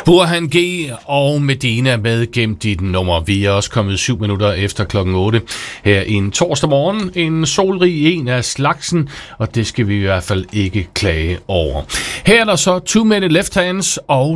Burhan G. og Medina med Gem dit nummer. Vi er også kommet 7 minutter efter klokken 8 her en torsdag morgen. En solrig en af slagsen, og det skal vi i hvert fald ikke klage over. Her er der så 2 Minute Left Hands og